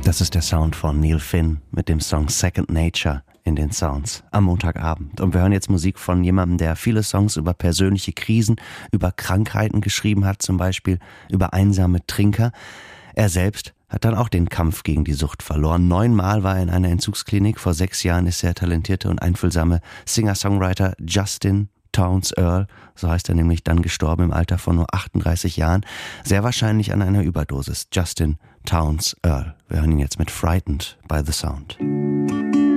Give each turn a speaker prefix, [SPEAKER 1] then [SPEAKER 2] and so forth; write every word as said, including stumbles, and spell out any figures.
[SPEAKER 1] Das ist der Sound von Neil Finn mit dem Song Second Nature in den Sounds am Montagabend. Und wir hören jetzt Musik von jemandem, der viele Songs über persönliche Krisen, über Krankheiten geschrieben hat, zum Beispiel über einsame Trinker. Er selbst hat dann auch den Kampf gegen die Sucht verloren. Neunmal war er in einer Entzugsklinik. Vor sechs Jahren ist der talentierte und einfühlsame Singer-Songwriter Justin Townes Earle, so heißt er nämlich, dann gestorben im Alter von nur achtunddreißig Jahren. Sehr wahrscheinlich an einer Überdosis. Justin Townes Earle. Wir hören ihn jetzt mit Frightened by the Sound.